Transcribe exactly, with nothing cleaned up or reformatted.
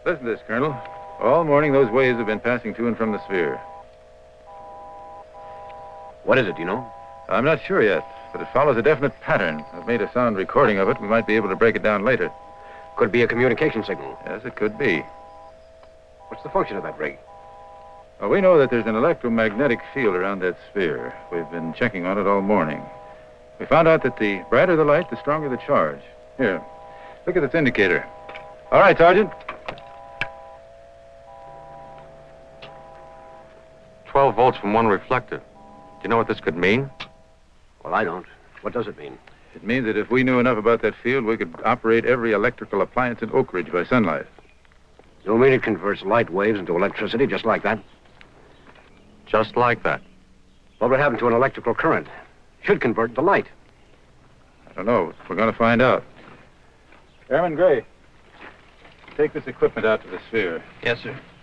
Listen to this, Colonel. All morning, those waves have been passing to and from the sphere. What is it, do you know? I'm not sure yet, but it follows a definite pattern. I've made a sound recording of it. We might be able to break it down later. Could be a communication signal. Yes, it could be. What's the function of that rig? Well, we know that there's an electromagnetic field around that sphere. We've been checking on it all morning. We found out that the brighter the light, the stronger the charge. Here, look at this indicator. All right, Sergeant. Twelve volts from one reflector. Do you know what this could mean? Well, I don't. What does it mean? It means that if we knew enough about that field, we could operate every electrical appliance in Oak Ridge by sunlight. You mean it converts light waves into electricity just like that? Just like that. What would happen to an electrical current? Should convert to light. I don't know. We're going to find out. Airman Gray, take this equipment out to the sphere. Yes, sir.